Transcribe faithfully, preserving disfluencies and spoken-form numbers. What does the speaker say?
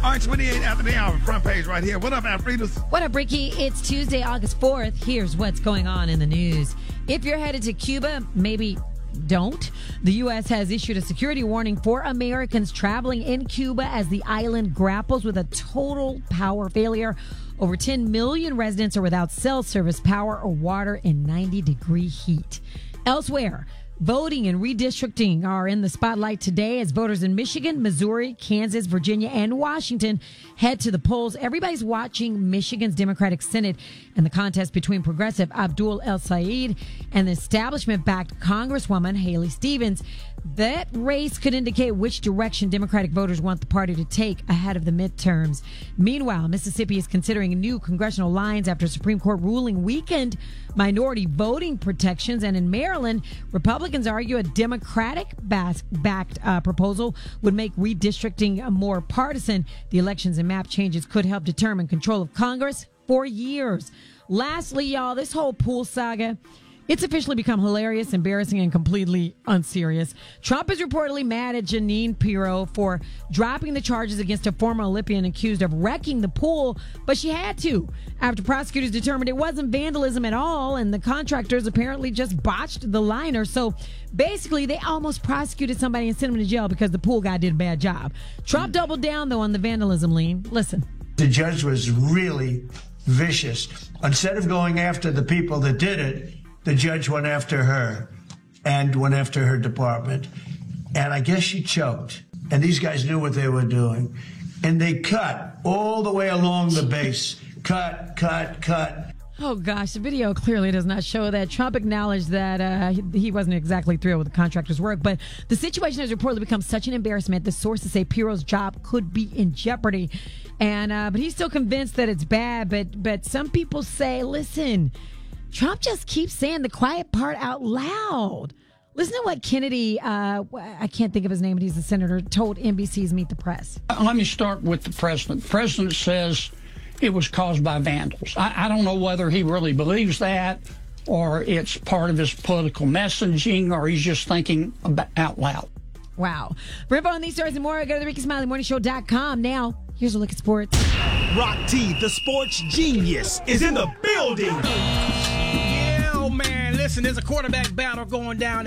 right, twenty-eight after the hour, front page right here. What up, Alfredas? What up, Ricky? It's Tuesday, August fourth. Here's what's going on in the news. If you're headed to Cuba, maybe don't. The U S has issued a security warning for Americans traveling in Cuba as the island grapples with a total power failure. Over ten million residents are without cell service, power, or water in ninety degree heat. Elsewhere, voting and redistricting are in the spotlight today as voters in Michigan, Missouri, Kansas, Virginia, and Washington head to the polls. Everybody's watching Michigan's Democratic Senate and the contest between progressive Abdul El-Sayed and the establishment-backed Congresswoman Haley Stevens. That race could indicate which direction Democratic voters want the party to take ahead of the midterms. Meanwhile, Mississippi is considering new congressional lines after Supreme Court ruling weakened minority voting protections. And in Maryland, Republicans argue a Democratic-backed uh, proposal would make redistricting more partisan. The elections and map changes could help determine control of Congress for years. Lastly, y'all, this whole pool saga, it's officially become hilarious, embarrassing, and completely unserious. Trump is reportedly mad at Jeanine Pirro for dropping the charges against a former Olympian accused of wrecking the pool, but she had to after prosecutors determined it wasn't vandalism at all, and the contractors apparently just botched the liner. So basically, they almost prosecuted somebody and sent him to jail because the pool guy did a bad job. Trump doubled down, though, on the vandalism lean. Listen. The judge was really vicious. Instead of going after the people that did it, the judge went after her and went after her department. And I guess she choked. And these guys knew what they were doing. And they cut all the way along the base. Cut, cut, cut. Oh, gosh, the video clearly does not show that. Trump acknowledged that uh, he wasn't exactly thrilled with the contractor's work, but the situation has reportedly become such an embarrassment. The sources say Pirro's job could be in jeopardy, and uh, but he's still convinced that it's bad. But but some people say, listen, Trump just keeps saying the quiet part out loud. Listen to what Kennedy, uh, I can't think of his name, but he's the senator, told N B C's Meet the Press. Let me start with the president. The president says it was caused by vandals. I, I don't know whether he really believes that or it's part of his political messaging or he's just thinking about, out loud. Wow. For info on these stories and more, go to the Ricky Smiley Morning Show dot com. Now, here's a look at sports. Rock T, the sports genius, is in the building. Yeah, oh man, listen, there's a quarterback battle going down